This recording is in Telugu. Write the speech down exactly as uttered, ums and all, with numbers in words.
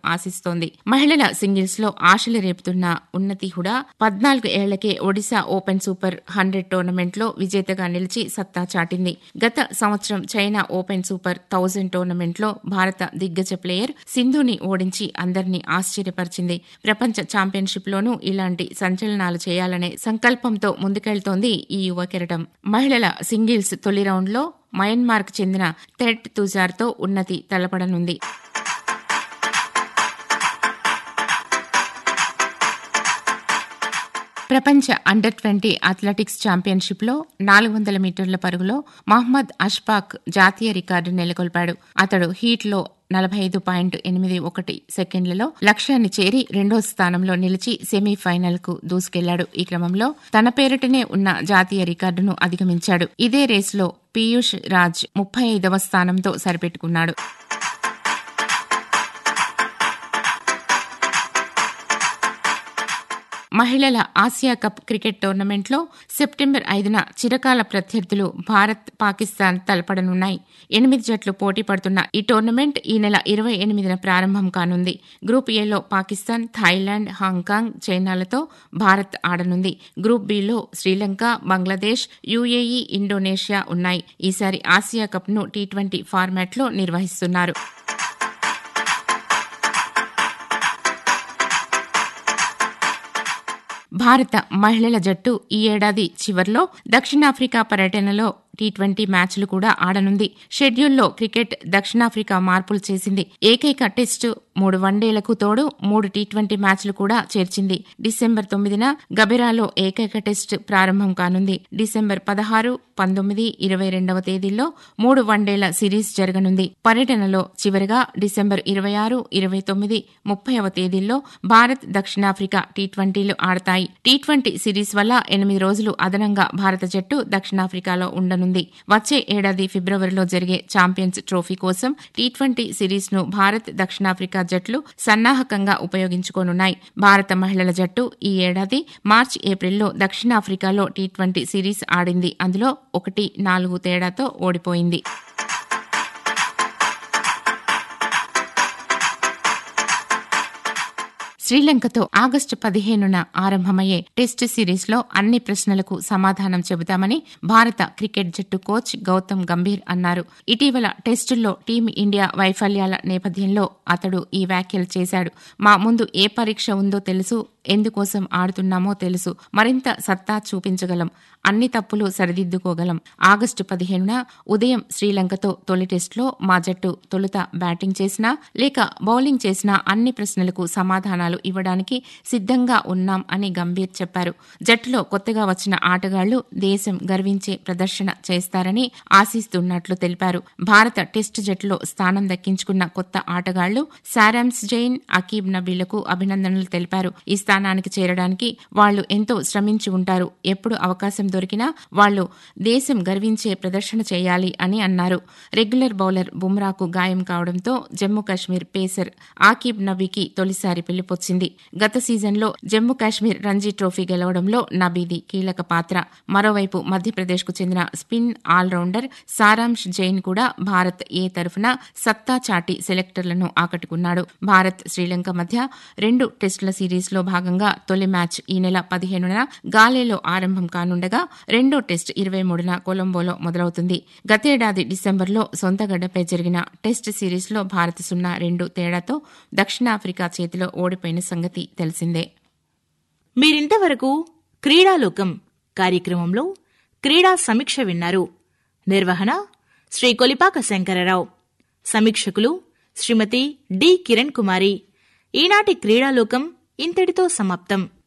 ఆశిస్తోంది. మహిళల సింగిల్స్ లో ఆశలు రేపుతున్న ఉన్నతి హుడా పద్నాలుగు ఏళ్లకే Odisha open super hundred tournament లో విజేతగా నిలిచి సత్తా చాటింది. గత సంవత్సరం China open super thousand tournament లో భారత దిగ్గజ ప్లేయర్ సింధుని ఓడించి అందరినీ ఆశ్చర్యపరిచింది. ప్రపంచ ఛాంపియన్షిప్ లోనూ ఇలాంటి సంచలనాలు చేయాలనే సంకల్పంతో ముందుకెళ్తోంది ఈ యువ కెరటం. మహిళల సింగిల్స్ తొలి రౌండ్ లో మయన్మార్కు చెందిన థెట్ తుజార్తో ఉన్నతి తలపడనుంది. ప్రపంచ అండర్ ట్వంటీ అథ్లెటిక్స్ ఛాంపియన్షిప్ లో నాలుగు వందల మీటర్ల పరుగులో మహ్మద్ అష్ఫాక్ జాతీయ రికార్డు నెలకొల్పాడు. అతడు హీట్ లో నలభై ఐదు పాయింట్ ఎనిమిది ఒకటి సెకండ్లలో లక్ష్యాన్ని చేరి రెండో స్థానంలో నిలిచి సెమీఫైనల్ కు దూసుకెళ్లాడు. ఈ క్రమంలో తన పేరిటనే ఉన్న జాతీయ రికార్డును అధిగమించాడు. ఇదే రేసులో పీయూష్ రాజ్ ముప్పై ఐదవ స్థానంతో సరిపెట్టుకున్నాడు. మహిళల ఆసియా కప్ క్రికెట్ టోర్నమెంట్లో సెప్టెంబర్ ఐదున చిరకాల ప్రత్యర్థులు భారత్, పాకిస్తాన్ తలపడనున్నాయి. ఎనిమిది జట్లు పోటీ పడుతున్న ఈ టోర్నమెంట్ ఈ నెల ఇరవై ఎనిమిదిన ప్రారంభం కానుంది. గ్రూప్ ఏలో Pakistan, Thailand, Hong Kong, చైనాలతో Bharat ఆడనుంది. Group below Sri Lanka, Bangladesh, UAE, Indonesia ఉన్నాయి. ఈసారి ఆసియా కప్ ను టీ ట్వంటీ ఫార్మాట్లో నిర్వహిస్తున్నారు. భారత మహిళల జట్టు ఈ ఏడాది చివర్లో దక్షిణాఫ్రికా పర్యటనలో టీ ట్వంటీ మ్యాచ్లు కూడా ఆడనుంది. షెడ్యూల్లో క్రికెట్ దక్షిణాఫ్రికా మార్పులు చేసింది. ఏకైక టెస్టు, మూడు వన్డేలకు తోడు మూడు టీ ట్వంటీ మ్యాచ్లు కూడా చేర్చింది. డిసెంబర్ తొమ్మిదిన గబెరాలో ఏకైక టెస్టు ప్రారంభం కానుంది. డిసెంబర్ పదహారు, పంతొమ్మిది, ఇరవై రెండవ తేదీల్లో మూడు వన్డేల సిరీస్ జరగనుంది. పర్యటనలో చివరిగా డిసెంబర్ ఇరవై ఆరు, ఇరవై తొమ్మిది, ముప్పైవ తేదీల్లో భారత్, దక్షిణాఫ్రికా టీ ట్వంటీలు ఆడతాయి. టీ ట్వంటీ సిరీస్ వల్ల ఎనిమిది రోజులు అదనంగా భారత జట్టు దక్షిణాఫ్రికాలో ఉండనుంది. వచ్చే ఏడాది ఫిబ్రవరిలో జరిగే ఛాంపియన్స్ ట్రోఫీ కోసం టీ ట్వంటీ సిరీస్ ను భారత్, దక్షిణాఫ్రికా జట్లు సన్నాహకంగా ఉపయోగించుకోనున్నాయి. భారత మహిళల జట్టు ఈ ఏడాది మార్చి, ఏప్రిల్లో దక్షిణాఫ్రికాలో టీ ట్వంటీ సిరీస్ ఆడింది. అందులో ఒకటి నాలుగు తేడాతో ఓడిపోయింది. శ్రీలంకతో ఆగస్టు పదిహేనున ఆరంభమయ్యే టెస్టు సిరీస్లో అన్ని ప్రశ్నలకు సమాధానం చెబుతామని భారత క్రికెట్ జట్టు కోచ్ గౌతమ్ గంభీర్ అన్నారు. ఇటీవల టెస్టుల్లో టీమిండియా వైఫల్యాల నేపథ్యంలో అతడు ఈ వ్యాఖ్యలు చేశాడు. మా ముందు ఏ పరీక్ష ఉందో తెలుసు, ఎందుకోసం ఆడుతున్నామో తెలుసు, మరింత సత్తా చూపించగలం, అన్ని తప్పులు సరిదిద్దుకోగలం. ఆగస్టు పదిహేనున ఉదయం శ్రీలంకతో తొలి టెస్టులో మా జట్టు తొలుత బ్యాటింగ్ చేసినా లేక బౌలింగ్ చేసినా అన్ని ప్రశ్నలకు సమాధానాలు ఇవ్వడానికి సిద్ధంగా ఉన్నాం అని గంభీర్ చెప్పారు. జట్టులో కొత్తగా వచ్చిన ఆటగాళ్లు దేశం గర్వించే ప్రదర్శన చేస్తారని ఆశిస్తున్నట్లు తెలిపారు. భారత టెస్టు జట్టులో స్థానం దక్కించుకున్న కొత్త ఆటగాళ్లు సారామ్స్ జైన్, అకీబ్ నబీలకు అభినందనలు తెలిపారు. ఈ స్థానానికి చేరడానికి వాళ్లు ఎంతో శ్రమించి ఉంటారు. ఎప్పుడు అవకాశం దొరికినా వాళ్లు దేశం గర్వించే ప్రదర్శన చేయాలి అని అన్నారు. రెగ్యులర్ బౌలర్ బుమ్రాకు గాయం కావడంతో జమ్మూ కాశ్మీర్ పేసర్ ఆకీబ్ నబీకి తొలిసారి పిలుపొచ్చింది. గత సీజన్లో జమ్మూ కాశ్మీర్ రంజీ ట్రోఫీ గెలవడంలో నబీది కీలక పాత్ర. మరోవైపు మధ్యప్రదేశ్కు చెందిన స్పిన్ ఆల్రౌండర్ సారాంష్ జైన్ కూడా భారత్ ఏ తరఫున సత్తా చాటి సెలెక్టర్లను ఆకట్టుకున్నాడు. భారత్, శ్రీలంక మధ్య రెండు టెస్టుల సిరీస్లో భాగంగా తొలి మ్యాచ్ ఈ నెల పదిహేనున గాలేలో ఆరంభం కానుండగా రెండో టెస్ట్ ఇరవై మూడున కొలంబోలో మొదలవుతుంది. గతేడాది డిసెంబర్లో సొంతగడ్డపై జరిగిన టెస్ట్ సిరీస్లో భారత్ సున్నా రెండు తేడాతో దక్షిణాఫ్రికా చేతిలో ఓడిపోయిన సంగతి తెలిసిందే. మీరింతవరకు క్రీడాలోకం కార్యక్రమంలో క్రీడా సమీక్ష విన్నారు. నిర్వహణ శ్రీ కొలిపాక శంకరరావు. సమీక్షకులు శ్రీమతి డి కిరణ్ కుమారి. ఈనాటి క్రీడాలోకం ఇంతటితో సమాప్తం.